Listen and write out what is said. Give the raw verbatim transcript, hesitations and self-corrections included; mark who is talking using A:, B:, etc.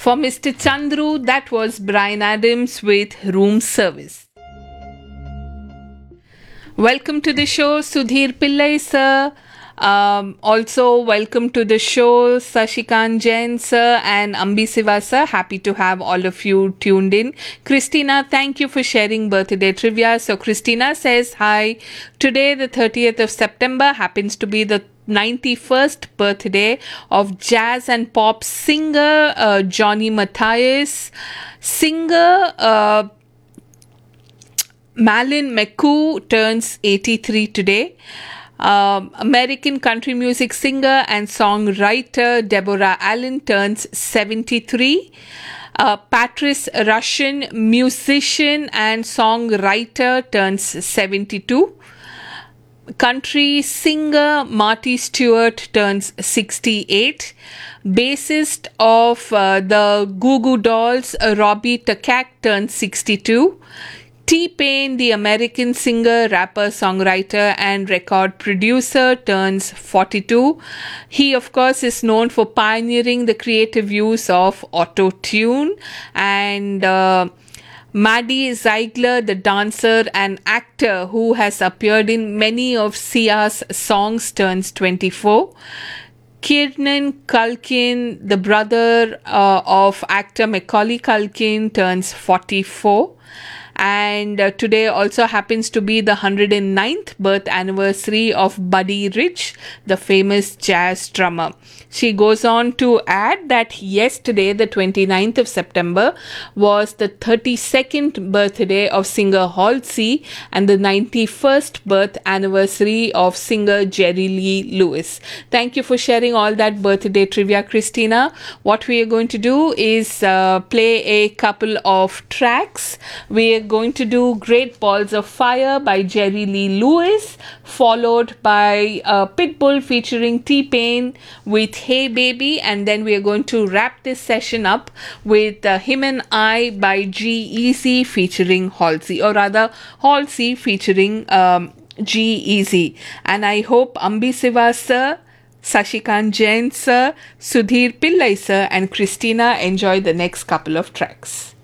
A: For Mister Chandru, that was Bryan Adams with Room Service. Welcome to the show, Sudhir Pillai sir. Um, also, welcome to the show, Sashikant Jain sir and Ambi Siva sir. Happy to have all of you tuned in. Christina, thank you for sharing birthday trivia. So, Christina says, hi. Today, the thirtieth of September, happens to be the ninety-first birthday of jazz and pop singer uh, Johnny Matthias. Singer uh, Malin McCoo turns eighty-three today. Um, American country music singer and songwriter Deborah Allen turns seventy-three. Uh, Patrice Rushen, musician and songwriter, turns seventy-two. Country singer Marty Stewart turns sixty-eight. Bassist of uh, the Goo Goo Dolls, uh, Robbie Takak, turns sixty-two. T-Pain, the American singer, rapper, songwriter, and record producer, turns forty-two. He, of course, is known for pioneering the creative use of auto-tune. And uh, Maddie Ziegler, the dancer and actor who has appeared in many of Sia's songs, turns twenty-four. Kieran Culkin, the brother uh, of actor Macaulay Culkin, turns forty-four. And uh, today also happens to be the one hundred ninth birth anniversary of Buddy Rich, the famous jazz drummer. She goes on to add that yesterday, the twenty-ninth of September, was the thirty-second birthday of singer Halsey and the ninety-first birth anniversary of singer Jerry Lee Lewis. Thank you for sharing all that birthday trivia, Christina. What we are going to do is uh, play a couple of tracks. We are going to do Great Balls of Fire by Jerry Lee Lewis, followed by uh, Pitbull featuring T-Pain with Hey Baby, and then we are going to wrap this session up with uh, Him and I by G-Eazy featuring Halsey, or rather Halsey featuring um, G-Eazy. And I hope Ambi Siva sir, Sashikant Jain sir, Sudhir Pillai sir and Christina enjoy the next couple of tracks.